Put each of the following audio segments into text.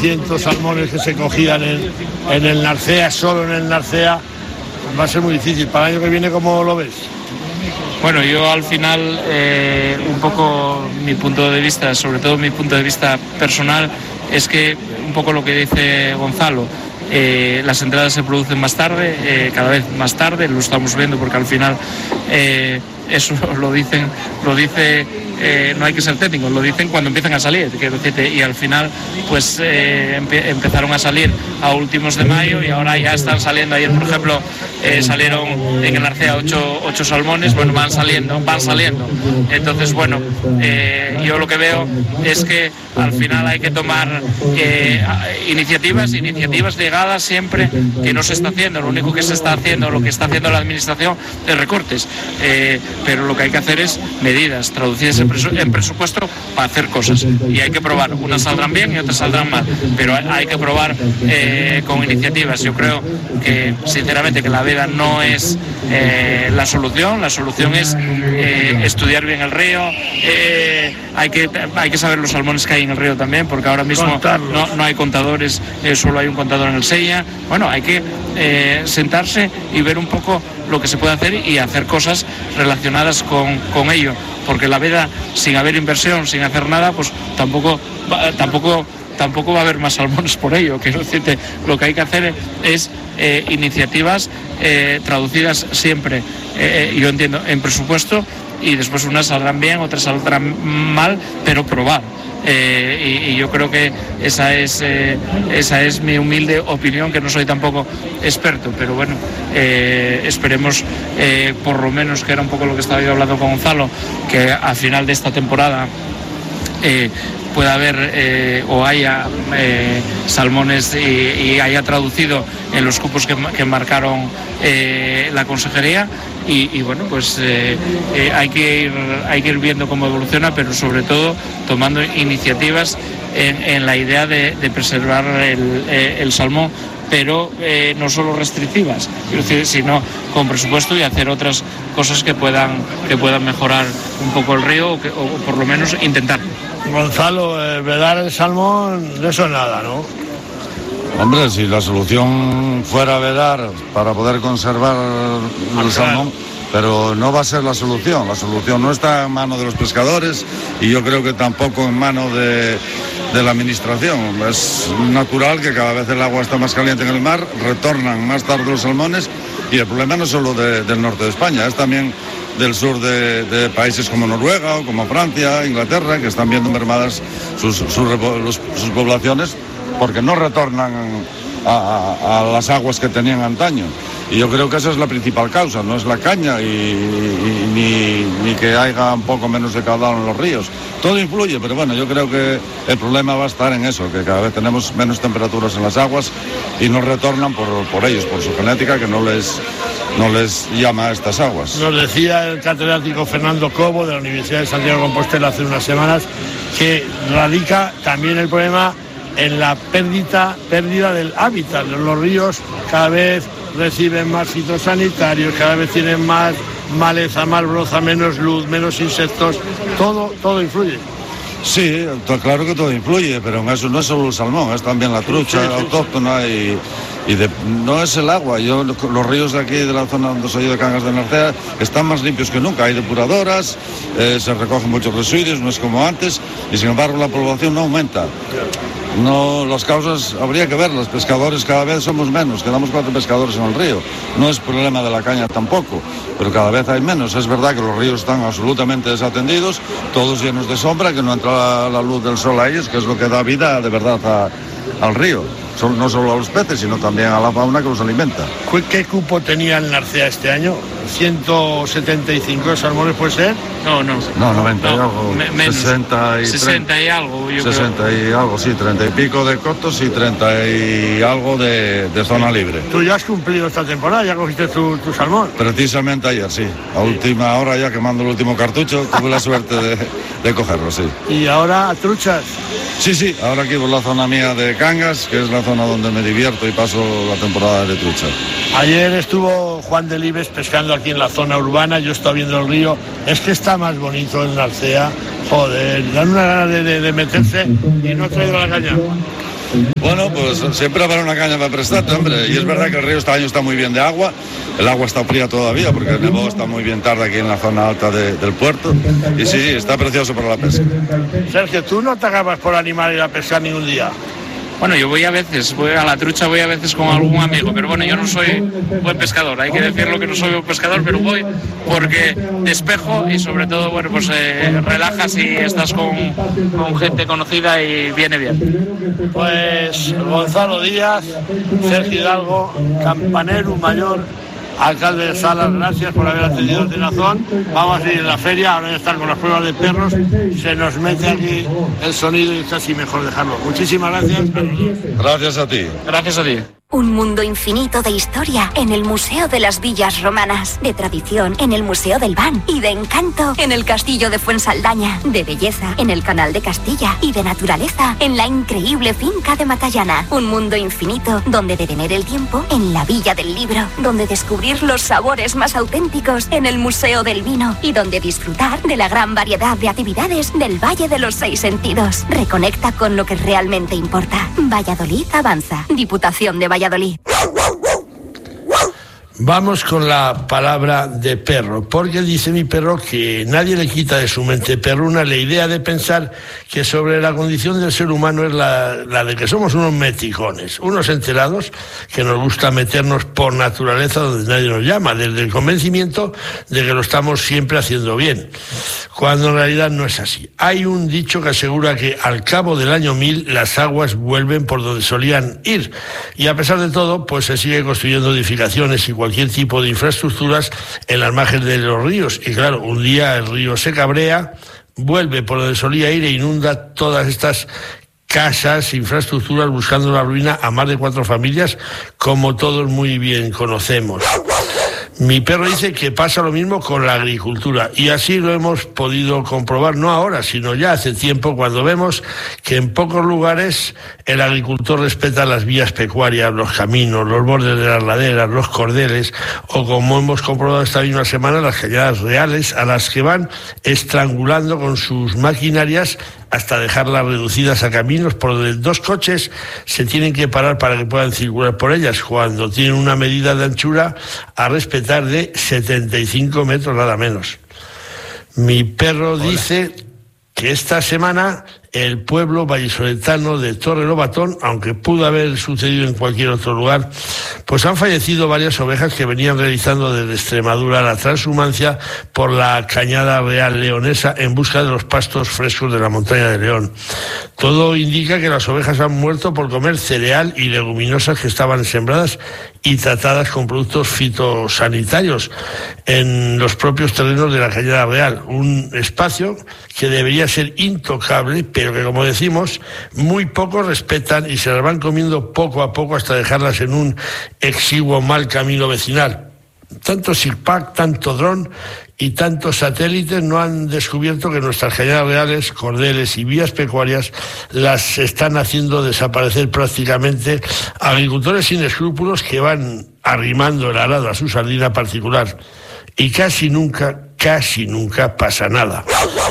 200 salmones que se cogían en el Narcea, solo en el Narcea, va a ser muy difícil. Para el año que viene, ¿cómo lo ves? Bueno, yo al final, un poco mi punto de vista, sobre todo mi punto de vista personal, es que un poco lo que dice Gonzalo, las entradas se producen más tarde, cada vez más tarde, lo estamos viendo porque al final eso lo dice, no hay que ser técnicos, lo dicen cuando empiezan a salir, y al final pues empezaron a salir a últimos de mayo y ahora ya están saliendo. Ayer, por ejemplo, salieron en el Arcea 8 salmones, bueno, van saliendo. Entonces, bueno, yo lo que veo es que al final hay que tomar iniciativas llegadas siempre, que no se está haciendo. Lo único que se está haciendo, lo que está haciendo la administración, es recortes, pero lo que hay que hacer es medidas traducidas en presupuesto para hacer cosas, y hay que probar. Unas saldrán bien y otras saldrán mal, pero hay que probar con iniciativas. Yo creo que, sinceramente, que la veda no es la solución es estudiar bien el río. Hay que saber los salmones que hay en el río también, porque ahora mismo no hay contadores, solo hay un contador en el Sella. Bueno, hay que sentarse y ver un poco lo que se puede hacer y hacer cosas relacionadas con ello, porque la veda, sin haber inversión, sin hacer nada, pues tampoco va a haber más salmones por ello. Quiero decirte, lo que hay que hacer es iniciativas traducidas siempre, yo entiendo, en presupuesto, y después unas saldrán bien, otras saldrán mal, pero probar. Y yo creo que esa es mi humilde opinión, que no soy tampoco experto, pero bueno, esperemos, por lo menos, que era un poco lo que estaba yo hablando con Gonzalo, que al final de esta temporada pueda haber o haya salmones y haya traducido en los cupos que marcaron la consejería. Y bueno, pues hay que ir viendo cómo evoluciona, pero sobre todo tomando iniciativas en la idea de preservar el salmón, pero no solo restrictivas, sino con presupuesto, y hacer otras cosas que puedan mejorar un poco el río, o por lo menos intentar. Gonzalo, vedar el salmón, de eso nada, ¿no? Hombre, si la solución fuera vedar para poder conservar el salmón, pero no va a ser la solución no está en manos de los pescadores, y yo creo que tampoco en manos de la administración. Es natural que cada vez el agua está más caliente en el mar, retornan más tarde los salmones, y el problema no es solo del norte de España, es también del sur de países como Noruega o como Francia, Inglaterra, que están viendo mermadas sus poblaciones, porque no retornan a las aguas que tenían antaño. Y yo creo que esa es la principal causa, no es la caña ni que haya un poco menos de caudal en los ríos. Todo influye, pero bueno, yo creo que el problema va a estar en eso, que cada vez tenemos menos temperaturas en las aguas y no retornan por ellos, por su genética, que no les llama a estas aguas. Nos decía el catedrático Fernando Cobo, de la Universidad de Santiago de Compostela, hace unas semanas, que radica también el problema en la pérdida del hábitat. Los ríos cada vez reciben más fitosanitarios, cada vez tienen más maleza, más broza, menos luz, menos insectos, todo influye. Sí, claro que todo influye, pero en eso no es solo el salmón, es también la trucha autóctona no es el agua. Los ríos de aquí, de la zona donde soy yo, de Cangas de Narcea, están más limpios que nunca. Hay depuradoras, se recogen muchos residuos, no es como antes, y sin embargo la población no aumenta. No, las causas habría que verlas. Pescadores cada vez somos menos, quedamos 4 pescadores en el río. No es problema de la caña tampoco, pero cada vez hay menos. Es verdad que los ríos están absolutamente desatendidos, todos llenos de sombra, que no entra la luz del sol a ellos, que es lo que da vida de verdad al río. No solo a los peces, sino también a la fauna que los alimenta. ¿Qué cupo tenía el Narcea este año? ¿175 salmones puede ser? No, 90 y algo, menos, 60 y algo, yo 60 creo. Y algo, sí, 30 y pico de cotos y 30 y algo de zona libre. ¿Tú ya has cumplido esta temporada? ¿Ya cogiste tu salmón? Precisamente ayer, sí. A última hora, ya quemando el último cartucho, tuve la suerte de cogerlo, sí. ¿Y ahora truchas? Sí, ahora aquí por la zona mía de Cangas, que es la zona donde me divierto y paso la temporada de trucha. Ayer estuvo Juan Delibes pescando aquí en la zona urbana, yo estaba viendo el río, es que está más bonito el Narcea, joder, dan una gana de meterse y no ha traído la caña. Bueno, pues siempre habrá una caña para prestarte, hombre. Y es verdad que el río este año está muy bien de agua. El agua está fría todavía porque el nevó está muy bien tarde aquí en la zona alta del puerto. Y sí, está precioso para la pesca. Sergio, ¿tú no te acabas por animar a ir a pescar ningún día? Bueno, yo voy a veces, voy a la trucha, voy a veces con algún amigo, pero bueno, yo no soy buen pescador, hay que decirlo que no soy buen pescador, pero voy porque despejo y sobre todo, bueno, pues relajas y estás con gente conocida y viene bien. Pues Gonzalo Díaz, Sergio Hidalgo, campanero mayor, alcalde de Salas, gracias por haber atendido el Tenazón. Vamos a ir en la feria, ahora ya están con las pruebas de perros, se nos mete aquí el sonido y es casi mejor dejarlo. Muchísimas gracias. Gracias a ti. Gracias a ti. Un mundo infinito de historia en el Museo de las Villas Romanas, de tradición en el Museo del Ban y de encanto en el Castillo de Fuensaldaña, de belleza en el Canal de Castilla y de naturaleza en la increíble finca de Matallana. Un mundo infinito donde detener el tiempo en la Villa del Libro, donde descubrir los sabores más auténticos en el Museo del Vino y donde disfrutar de la gran variedad de actividades del Valle de los Seis Sentidos. Reconecta con lo que realmente importa. Valladolid avanza. Diputación de Valladolid. Vamos con la palabra de perro, porque dice mi perro que nadie le quita de su mente perruna la idea de pensar que sobre la condición del ser humano es la de que somos unos meticones, unos enterados que nos gusta meternos por naturaleza donde nadie nos llama, desde el convencimiento de que lo estamos siempre haciendo bien, cuando en realidad no es así. Hay un dicho que asegura que al cabo del año 1000 las aguas vuelven por donde solían ir, y a pesar de todo, pues se sigue construyendo edificaciones y cualquier tipo de infraestructuras en las márgenes de los ríos. Y claro, un día el río se cabrea, vuelve por donde solía ir e inunda todas estas casas, infraestructuras, buscando la ruina a más de 4 familias, como todos muy bien conocemos. Mi perro dice que pasa lo mismo con la agricultura y así lo hemos podido comprobar, no ahora, sino ya hace tiempo, cuando vemos que en pocos lugares el agricultor respeta las vías pecuarias, los caminos, los bordes de las laderas, los cordeles o, como hemos comprobado esta misma semana, las cañadas reales a las que van estrangulando con sus maquinarias hasta dejarlas reducidas a caminos por donde 2 coches se tienen que parar para que puedan circular por ellas, cuando tienen una medida de anchura a respetar de 75 metros nada menos. Mi perro dice que esta semana el pueblo vallisoletano de Torre Lobatón, aunque pudo haber sucedido en cualquier otro lugar, pues han fallecido varias ovejas que venían realizando desde Extremadura la transhumancia por la cañada real leonesa en busca de los pastos frescos de la montaña de León. Todo indica que las ovejas han muerto por comer cereal y leguminosas que estaban sembradas y tratadas con productos fitosanitarios en los propios terrenos de la cañada real, un espacio que debería ser intocable, pero que, como decimos, muy pocos respetan y se las van comiendo poco a poco hasta dejarlas en un exiguo mal camino vecinal. Tanto SIRPAC, tanto dron y tantos satélites no han descubierto que nuestras cañadas reales, cordeles y vías pecuarias las están haciendo desaparecer prácticamente agricultores sin escrúpulos que van arrimando el arado a su sardina particular. Y casi nunca pasa nada.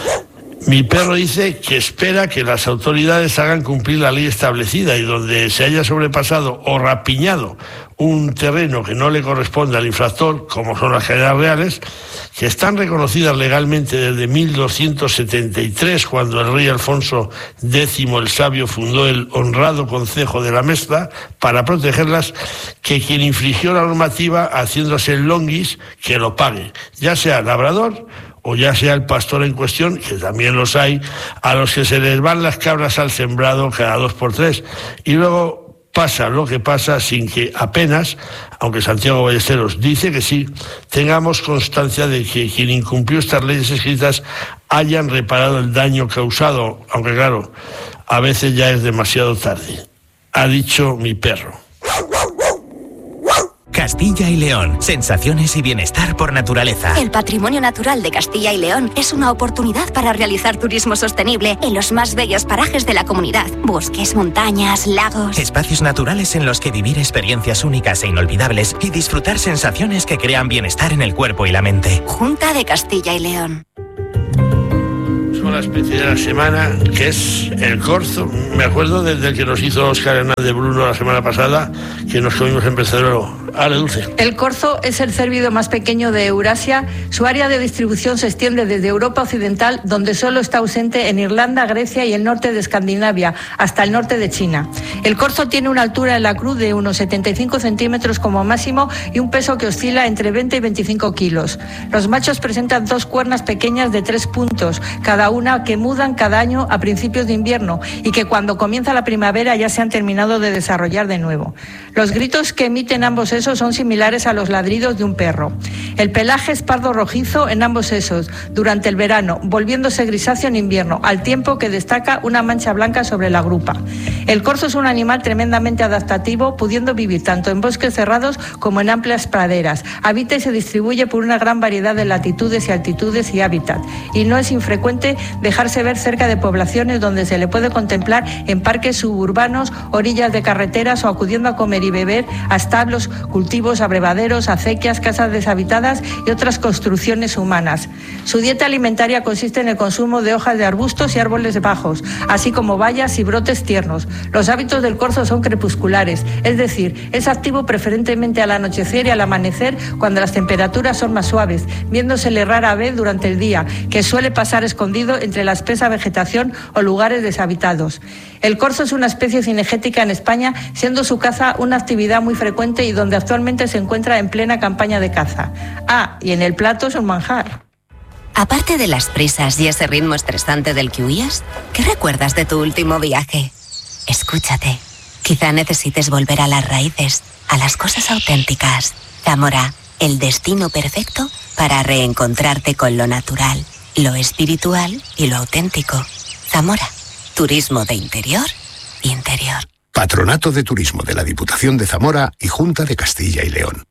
Mi perro dice que espera que las autoridades hagan cumplir la ley establecida y donde se haya sobrepasado o rapiñado un terreno que no le corresponde al infractor, como son las cañadas reales, que están reconocidas legalmente desde 1273, cuando el rey Alfonso X el Sabio fundó el honrado concejo de la Mestra para protegerlas, que quien infringió la normativa haciéndose el longuis, que lo pague, ya sea labrador o ya sea el pastor en cuestión, que también los hay, a los que se les van las cabras al sembrado cada 2 por 3, y luego pasa lo que pasa sin que apenas, aunque Santiago Ballesteros dice que sí, tengamos constancia de que quien incumplió estas leyes escritas hayan reparado el daño causado, aunque claro, a veces ya es demasiado tarde. Ha dicho mi perro. Castilla y León. Sensaciones y bienestar por naturaleza. El patrimonio natural de Castilla y León es una oportunidad para realizar turismo sostenible en los más bellos parajes de la comunidad. Bosques, montañas, lagos. Espacios naturales en los que vivir experiencias únicas e inolvidables y disfrutar sensaciones que crean bienestar en el cuerpo y la mente. Junta de Castilla y León. Son la especie de la semana, que es el corzo. Me acuerdo desde que nos hizo Óscar Hernández Bruno la semana pasada, que nos comimos en Pecedero. Ale, Dulce. El corzo es el cérvido más pequeño de Eurasia. Su área de distribución se extiende desde Europa Occidental, donde solo está ausente en Irlanda, Grecia y el norte de Escandinavia, hasta el norte de China. El corzo tiene una altura en la cruz de unos 75 centímetros como máximo y un peso que oscila entre 20 y 25 kilos. Los machos presentan 2 cuernas pequeñas de 3 puntos, cada una, que mudan cada año a principios de invierno y que cuando comienza la primavera ya se han terminado de desarrollar de nuevo. Los gritos que emiten ambos sexos son similares a los ladridos de un perro. El pelaje es pardo rojizo en ambos sexos durante el verano, volviéndose grisáceo en invierno, al tiempo que destaca una mancha blanca sobre la grupa. El corzo es un animal tremendamente adaptativo, pudiendo vivir tanto en bosques cerrados como en amplias praderas. Habita y se distribuye por una gran variedad de latitudes y altitudes y hábitat, y no es infrecuente dejarse ver cerca de poblaciones donde se le puede contemplar en parques suburbanos, orillas de carreteras o acudiendo a comer y beber a establos, cultivos, abrevaderos, acequias, casas deshabitadas y otras construcciones humanas. Su dieta alimentaria consiste en el consumo de hojas de arbustos y árboles bajos, así como bayas y brotes tiernos. Los hábitos del corzo son crepusculares, es decir, es activo preferentemente al anochecer y al amanecer, cuando las temperaturas son más suaves, viéndosele rara vez durante el día, que suele pasar escondido entre la espesa vegetación o lugares deshabitados. El corzo es una especie cinegética en España, siendo su caza una actividad muy frecuente y donde actualmente se encuentra en plena campaña de caza. Ah, y en el plato es un manjar. Aparte de las prisas y ese ritmo estresante del que huías, ¿qué recuerdas de tu último viaje? Escúchate. Quizá necesites volver a las raíces, a las cosas auténticas. Zamora, el destino perfecto para reencontrarte con lo natural, lo espiritual y lo auténtico. Zamora, turismo de interior. Patronato de Turismo de la Diputación de Zamora y Junta de Castilla y León.